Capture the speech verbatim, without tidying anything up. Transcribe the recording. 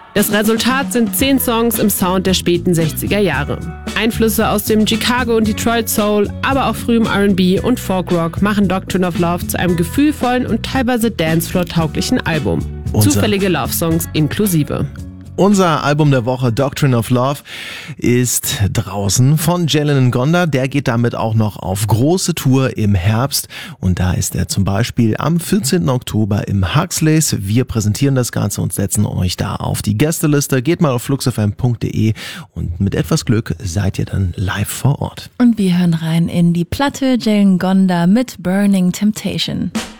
Das Resultat sind zehn Songs im Sound der späten sechziger Jahre. Einflüsse aus dem Chicago und Detroit Soul, aber auch frühem R and B und Folkrock machen Doctrine of Love zu einem gefühlvollen und teilweise Dancefloor-tauglichen Album. Unser Zufällige Love-Songs inklusive. Unser Album der Woche, Doctrine of Love, ist draußen von Jalen Ngonda. Der geht damit auch noch auf große Tour im Herbst. Und da ist er zum Beispiel am vierzehnten Oktober im Huxleys. Wir präsentieren das Ganze und setzen euch da auf die Gästeliste. Geht mal auf flux f m punkt d e und mit etwas Glück seid ihr dann live vor Ort. Und wir hören rein in die Platte Jalen Ngonda mit Burning Temptation.